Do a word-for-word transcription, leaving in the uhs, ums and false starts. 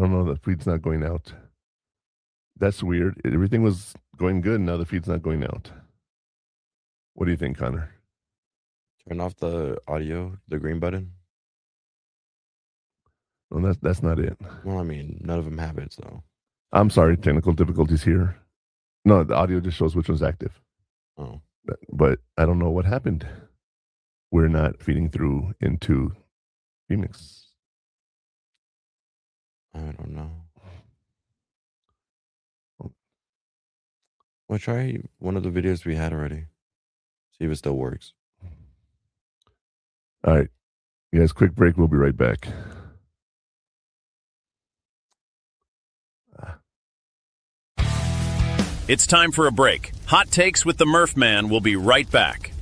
don't know. The feed's not going out. That's weird. Everything was going good. Now the feed's not going out. What do you think, Connor? Turn off the audio, the green button. No, that's that's not it. Well, I mean, none of them have it, so. I'm sorry, technical difficulties here. No, the audio just shows which one's active. Oh. But, but I don't know what happened. We're not feeding through into Phoenix. I don't know. Well, try one of the videos we had already. See if it still works. All right. You guys, quick break. We'll be right back. It's time for a break. Hot Takes with the Murph Man will be right back.